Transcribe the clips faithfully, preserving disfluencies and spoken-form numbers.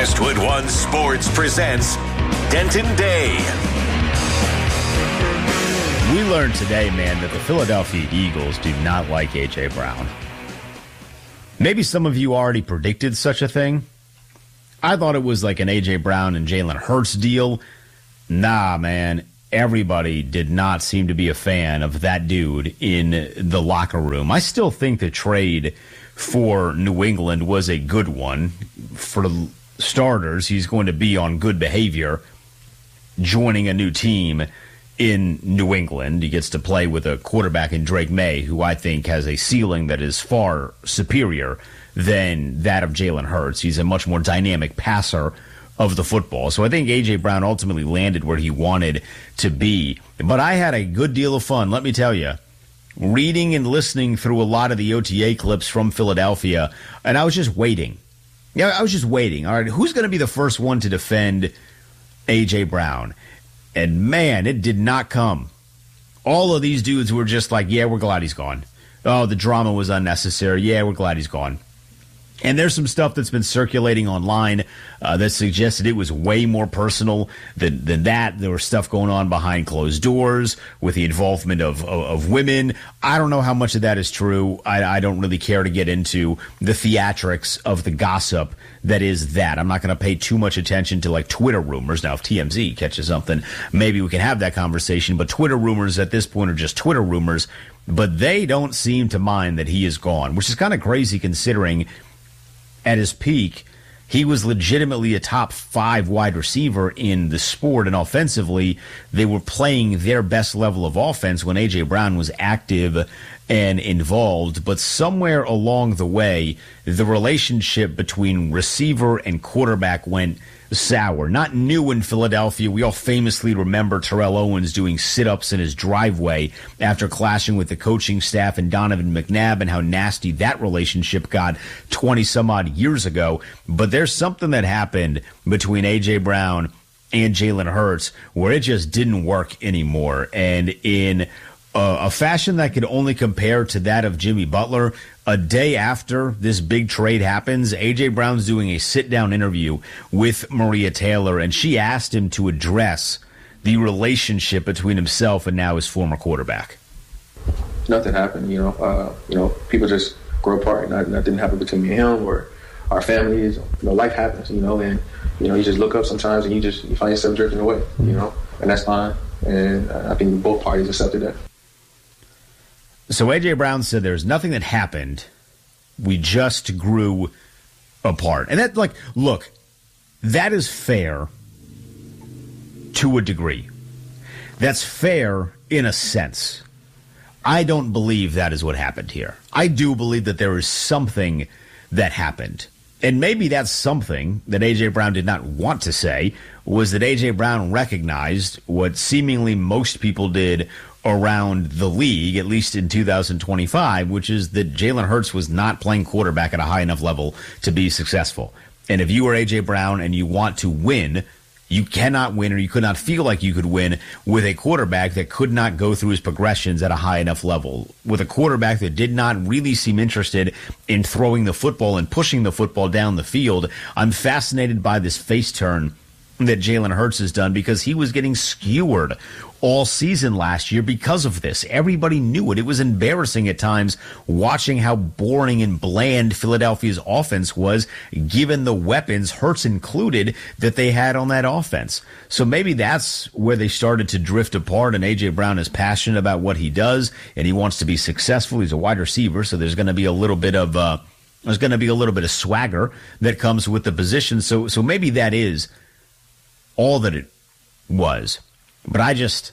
Westwood One Sports presents Denton Day. We learned today, man, that the Philadelphia Eagles do not like A J. Brown. Maybe some of you already predicted such a thing. I thought it was like an A J. Brown and Jalen Hurts deal. Nah, man. Everybody did not seem to be a fan of that dude in the locker room. I still think the trade for New England was a good one. For starters, he's going to be on good behavior joining a new team in New England. He gets to play with a quarterback in Drake May, who I think has a ceiling that is far superior than that of Jalen Hurts. He's a much more dynamic passer of the football. So I think A J. Brown ultimately landed where he wanted to be. But I had a good deal of fun, let me tell you, reading and listening through a lot of the O T A clips from Philadelphia, and I was just waiting. Yeah, I was just waiting. All right, who's going to be the first one to defend A J. Brown? And man, it did not come. All of these dudes were just like, yeah, we're glad he's gone. Oh, the drama was unnecessary. Yeah, we're glad he's gone. And there's some stuff that's been circulating online uh, that suggested it was way more personal than, than that. There was stuff going on behind closed doors with the involvement of, of, of women. I don't know how much of that is true. I, I don't really care to get into the theatrics of the gossip that is that. I'm not going to pay too much attention to like Twitter rumors. Now, if T M Z catches something, maybe we can have that conversation. But Twitter rumors at this point are just Twitter rumors. But they don't seem to mind that he is gone, which is kind of crazy considering at his peak, he was legitimately a top five wide receiver in the sport, and offensively, they were playing their best level of offense when A J. Brown was active and involved. But somewhere along the way, the relationship between receiver and quarterback went sour. Not new in Philadelphia. We all famously remember Terrell Owens doing sit-ups in his driveway after clashing with the coaching staff and Donovan McNabb, and how nasty that relationship got twenty some odd years ago. But there's something that happened between A J. Brown and Jalen Hurts where it just didn't work anymore. And in uh, a fashion that could only compare to that of Jimmy Butler, a day after this big trade happens, A J. Brown's doing a sit-down interview with Maria Taylor, and she asked him to address the relationship between himself and now his former quarterback. Nothing happened, you know. Uh, you know, people just grow apart. Nothing, nothing happened between me and him or our families. You know, life happens, you know, and you know, you just look up sometimes and you just you find yourself drifting away, you know, and that's fine. And I think both parties accepted that. So A J. Brown said there's nothing that happened. We just grew apart. And that, like, look, that is fair to a degree. That's fair in a sense. I don't believe that is what happened here. I do believe that there is something that happened. And maybe that's something that A J. Brown did not want to say, was that A J. Brown recognized what seemingly most people did around the league, at least in two thousand twenty-five, which is that Jalen Hurts was not playing quarterback at a high enough level to be successful. And if you are A J. Brown and you want to win, you cannot win, or you could not feel like you could win with a quarterback that could not go through his progressions at a high enough level, with a quarterback that did not really seem interested in throwing the football and pushing the football down the field. I'm fascinated by this face turn that Jalen Hurts has done, because he was getting skewered all season last year because of this. Everybody knew it. It was embarrassing at times watching how boring and bland Philadelphia's offense was, given the weapons, Hurts included, that they had on that offense. So maybe that's where they started to drift apart, and A J. Brown is passionate about what he does, and he wants to be successful. He's a wide receiver, so there's going to be a little bit of uh, there's going to be a little bit of swagger that comes with the position. So, so maybe that is all that it was. But I just,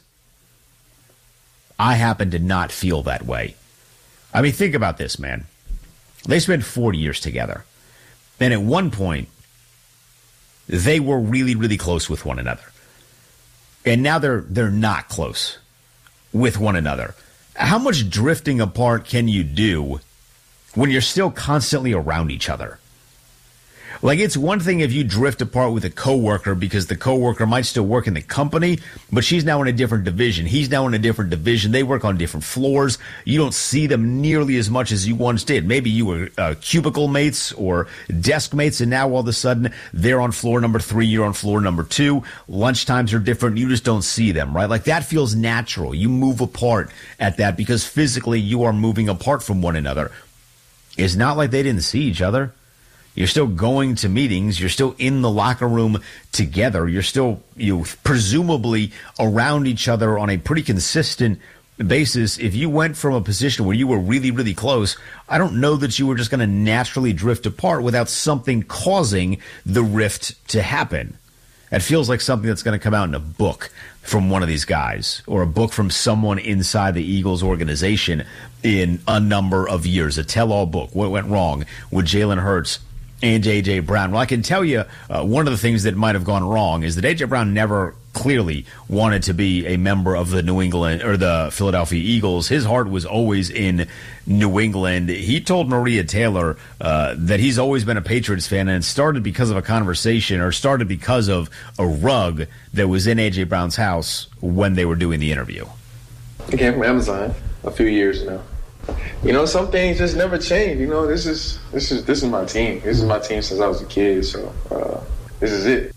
I happen to not feel that way. I mean, think about this, man. They spent forty years together. And at one point, they were really, really close with one another. And now they're they're not close with one another. How much drifting apart can you do when you're still constantly around each other? Like, it's one thing if you drift apart with a coworker because the coworker might still work in the company, but she's now in a different division. He's now in a different division. They work on different floors. You don't see them nearly as much as you once did. Maybe you were uh, cubicle mates or desk mates, and now all of a sudden they're on floor number three, you're on floor number two. Lunchtimes are different. You just don't see them, right? Like, that feels natural. You move apart at that because physically you are moving apart from one another. It's not like they didn't see each other. You're still going to meetings. You're still in the locker room together. You're still, you know, presumably around each other on a pretty consistent basis. If you went from a position where you were really, really close, I don't know that you were just going to naturally drift apart without something causing the rift to happen. It feels like something that's going to come out in a book from one of these guys or a book from someone inside the Eagles organization in a number of years. A tell-all book. What went wrong with Jalen Hurts and A J. Brown? Well, I can tell you uh, one of the things that might have gone wrong is that A J. Brown never clearly wanted to be a member of the New England or the Philadelphia Eagles. His heart was always in New England. He told Maria Taylor uh, that he's always been a Patriots fan, and it started because of a conversation or started because of a rug that was in A J. Brown's house when they were doing the interview. It came from Amazon a few years now. You know, some things just never change. You know, this is this is this is my team. This is my team since I was a kid. So uh, this is it.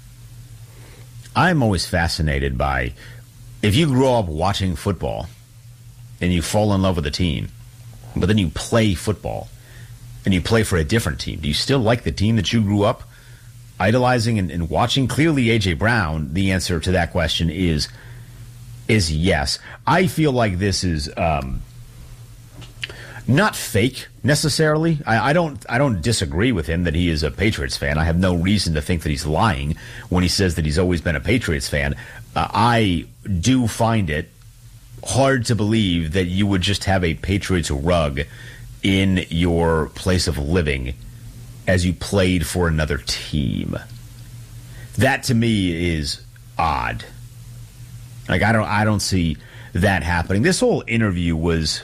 I'm always fascinated by if you grow up watching football and you fall in love with a team, but then you play football and you play for a different team. Do you still like the team that you grew up idolizing and, and watching? Clearly, A J. Brown, the answer to that question is is yes. I feel like this is. Um, Not fake necessarily. I, I don't. I don't disagree with him that he is a Patriots fan. I have no reason to think that he's lying when he says that he's always been a Patriots fan. Uh, I do find it hard to believe that you would just have a Patriots rug in your place of living as you played for another team. That to me is odd. Like I don't. I don't see that happening. This whole interview was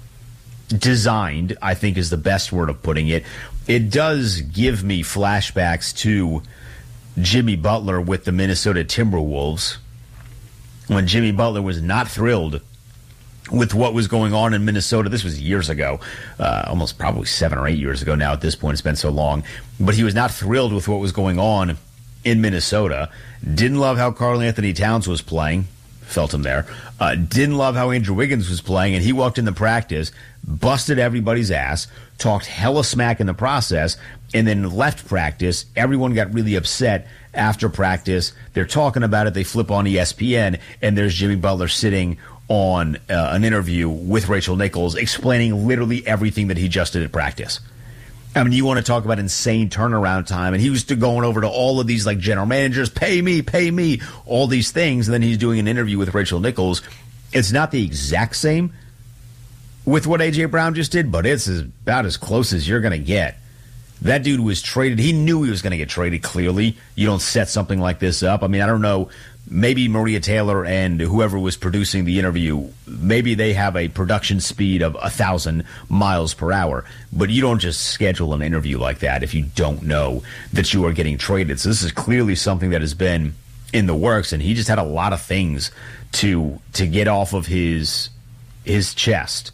designed, I think is the best word of putting it. It does give me flashbacks to Jimmy Butler with the Minnesota Timberwolves when Jimmy Butler was not thrilled with what was going on in Minnesota. This was years ago, uh, almost probably seven or eight years ago now at this point. It's been so long. But he was not thrilled with what was going on in Minnesota. Didn't love how Karl Anthony Towns was playing. Felt him there. Uh, didn't love how Andrew Wiggins was playing, and he walked into practice, busted everybody's ass, talked hella smack in the process, and then left practice. Everyone got really upset after practice. They're talking about it. They flip on E S P N, and there's Jimmy Butler sitting on uh, an interview with Rachel Nichols explaining literally everything that he just did at practice. I mean, you want to talk about insane turnaround time, and he was going over to all of these like general managers, pay me, pay me, all these things, and then he's doing an interview with Rachel Nichols. It's not the exact same with what A J. Brown just did, but it's about as close as you're going to get. That dude was traded. He knew he was going to get traded, clearly. You don't set something like this up. I mean, I don't know. Maybe Maria Taylor and whoever was producing the interview, maybe they have a production speed of a thousand miles per hour. But you don't just schedule an interview like that if you don't know that you are getting traded. So this is clearly something that has been in the works, and he just had a lot of things to to get off of his his chest.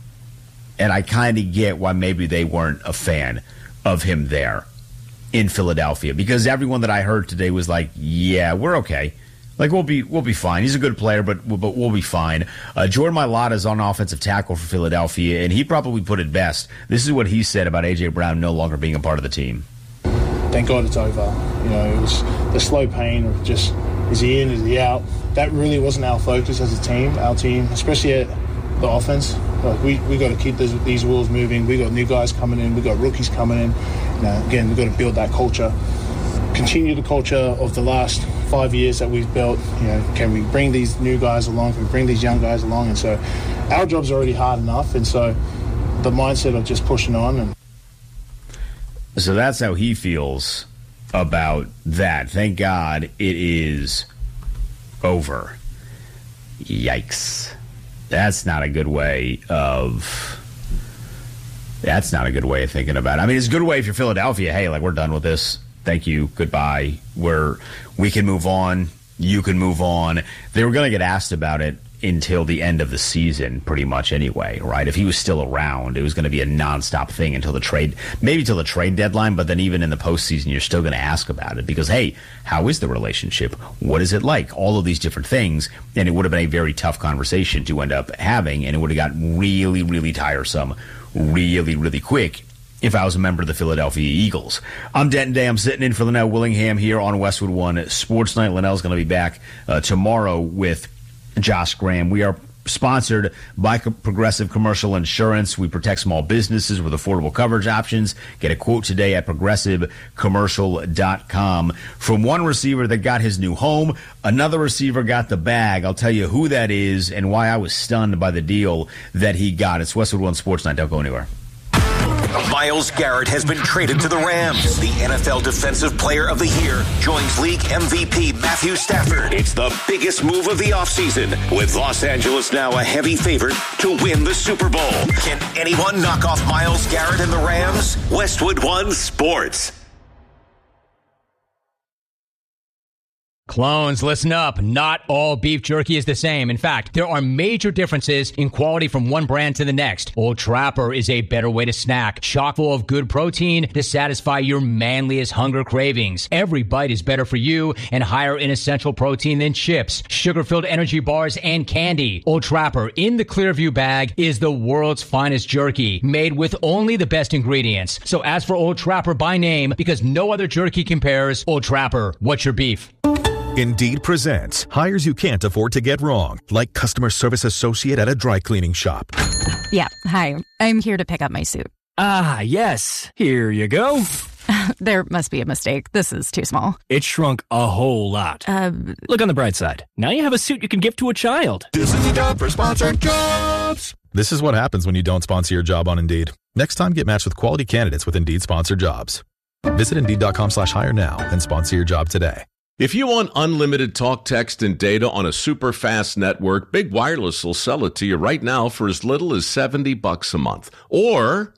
And I kind of get why maybe they weren't a fan of him there in Philadelphia, because everyone that I heard today was like, yeah, we're okay. Like, we'll be we'll be fine. He's a good player, but but we'll be fine. Uh, Jordan Mailata is on offensive tackle for Philadelphia, and he probably put it best. This is what he said about A J. Brown no longer being a part of the team. Thank God it's over. You know, it was the slow pain of just, is he in, is he out? That really wasn't our focus as a team. Our team, especially at the offense, like we we got to keep this, these wheels moving. We got new guys coming in. We got rookies coming in. You know, again, we got to build that culture. Continue the culture of the last five years that we've built. You know, can we bring these new guys along? Can we bring these young guys along? And so our job's already hard enough. And so the mindset of just pushing on. And so that's how he feels about that. Thank God it is over. Yikes. That's not a good way of... That's not a good way of thinking about it. I mean, it's a good way if you're Philadelphia. Hey, like, we're done with this. Thank you. Goodbye. We're, we can move on. You can move on. They were going to get asked about it until the end of the season, pretty much anyway, right? If he was still around, it was going to be a nonstop thing until the trade, maybe till the trade deadline, but then even in the postseason, you're still going to ask about it because, hey, how is the relationship? What is it like? All of these different things, and it would have been a very tough conversation to end up having, and it would have gotten really, really tiresome really, really quick if I was a member of the Philadelphia Eagles. I'm Denton Day. I'm sitting in for Linnell Willingham here on Westwood One Sports Night. Linnell's going to be back uh, tomorrow with Josh Graham. We are sponsored by Progressive Commercial Insurance. We protect small businesses with affordable coverage options. Get a quote today at progressive commercial dot com. From one receiver that got his new home, another receiver got the bag. I'll tell you who that is and why I was stunned by the deal that he got. It's Westwood One Sports Night. Don't go anywhere. Myles Garrett has been traded to the Rams. The N F L Defensive Player of the Year joins league M V P Matthew Stafford. It's the biggest move of the offseason, with Los Angeles now a heavy favorite to win the Super Bowl. Can anyone knock off Myles Garrett and the Rams? Westwood One Sports. Clones, listen up. Not all beef jerky is the same. In fact, there are major differences in quality from one brand to the next. Old Trapper is a better way to snack, chock full of good protein to satisfy your manliest hunger cravings. Every bite is better for you and higher in essential protein than chips, sugar-filled energy bars, and candy. Old Trapper in the Clearview bag is the world's finest jerky, made with only the best ingredients. So ask for Old Trapper by name because no other jerky compares. Old Trapper, what's your beef? Indeed presents hires you can't afford to get wrong, like customer service associate at a dry cleaning shop. Yeah, hi. I'm here to pick up my suit. Ah, yes. Here you go. There must be a mistake. This is too small. It shrunk a whole lot. Uh, Look on the bright side. Now you have a suit you can give to a child. This is the job for sponsored jobs. This is what happens when you don't sponsor your job on Indeed. Next time, get matched with quality candidates with Indeed sponsored jobs. Visit Indeed.com slash hire now and sponsor your job today. If you want unlimited talk, text, and data on a super fast network, Big Wireless will sell it to you right now for as little as seventy bucks a month. Or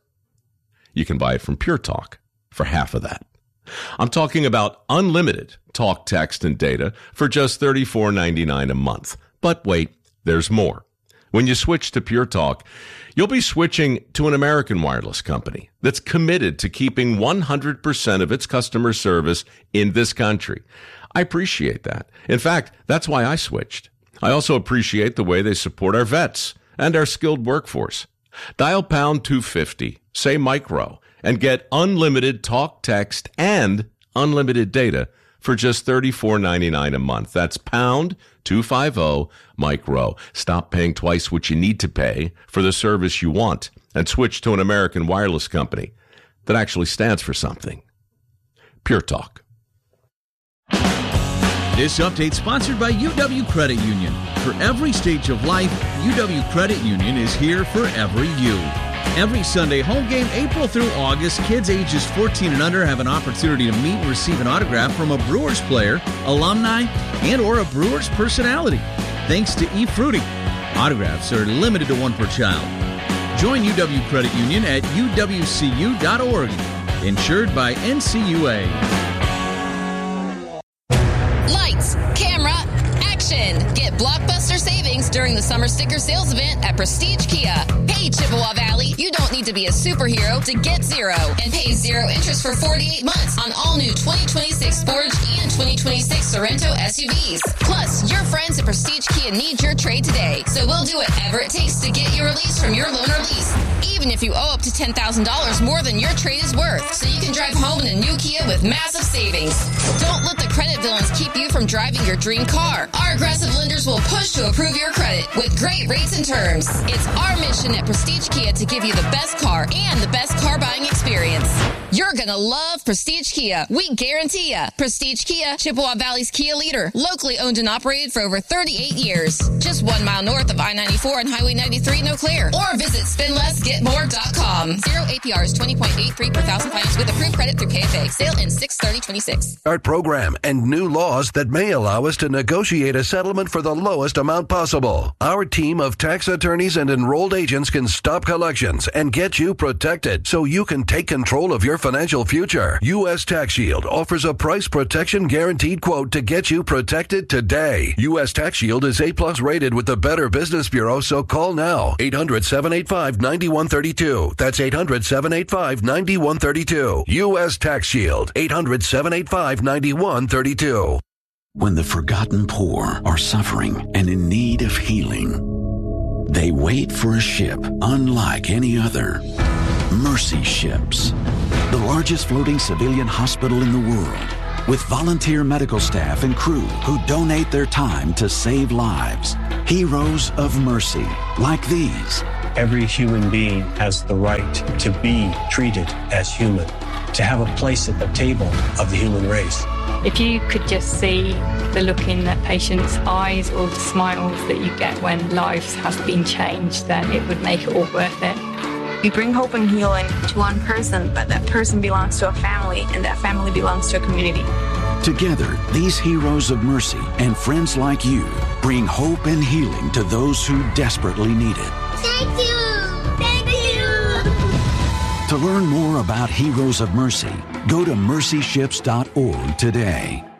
you can buy it from Pure Talk for half of that. I'm talking about unlimited talk, text, and data for just thirty-four ninety-nine a month. But wait, there's more. When you switch to Pure Talk, you'll be switching to an American wireless company that's committed to keeping one hundred percent of its customer service in this country. I appreciate that. In fact, that's why I switched. I also appreciate the way they support our vets and our skilled workforce. Dial pound two fifty, say micro, and get unlimited talk, text, and unlimited data for just thirty-four ninety-nine a month. That's pound two fifty micro. Stop paying twice what you need to pay for the service you want and switch to an American wireless company that actually stands for something. Pure Talk. This update sponsored by U W Credit Union. For every stage of life, U W Credit Union is here for every you. Every Sunday home game, April through August, kids ages fourteen and under have an opportunity to meet and receive an autograph from a Brewers player, alumni, and or a Brewers personality. Thanks to eFruity. Autographs are limited to one per child. Join U W Credit Union at U W C U dot org. Insured by N C U A. Lights, camera, action! Get blockbuster savings during the summer sticker sales event at Prestige Kia. Hey, Chippewa Valley, you don't need to be a superhero to get zero and pay zero interest for forty-eight months on all new twenty twenty-six Sportage and twenty twenty-six Sorento S U Vs. Plus, your friends at Prestige Kia need your trade today, so we'll do whatever it takes to get your release from your loan or lease, even if you owe up to ten thousand dollars more than your trade is worth, so you can drive home in a new Kia with massive savings. Don't let the credit villains keep you from driving your dream car. Our aggressive lenders will push to approve your credit with great rates and terms. It's our mission at Prestige Kia to give you the best car and the best car buying experience. You're going to love Prestige Kia. We guarantee ya. Prestige Kia, Chippewa Valley's Kia leader. Locally owned and operated for over thirty-eight years. Just one mile north of I ninety-four and Highway ninety-three in Eau Claire. Or visit spend less get more dot com. Zero A P R is twenty point eight three per thousand finance with approved credit through K F A. Sale in six thirty twenty-six. Start program and new laws that may allow us to negotiate a settlement for the lowest amount possible. Our team of tax attorneys and enrolled agents can stop collections and get you protected so you can take control of your financial future. U S Tax Shield offers a price protection guaranteed quote to get you protected today. U S Tax Shield is A plus rated with the Better Business Bureau, so call now. eight hundred, seven eight five, nine one three two. That's eight hundred, seven eight five, nine one three two. U S Tax Shield. eight hundred, seven eight five, nine one three two. When the forgotten poor are suffering and in need of healing, they wait for a ship unlike any other. Mercy Ships, the largest floating civilian hospital in the world, with volunteer medical staff and crew who donate their time to save lives. Heroes of Mercy, like these. Every human being has the right to be treated as human, to have a place at the table of the human race. If you could just see the look in that patient's eyes or the smiles that you get when lives have been changed, then it would make it all worth it. We bring hope and healing to one person, but that person belongs to a family, and that family belongs to a community. Together, these heroes of mercy and friends like you bring hope and healing to those who desperately need it. Thank you! Thank you! To learn more about Heroes of Mercy, go to mercy ships dot org today.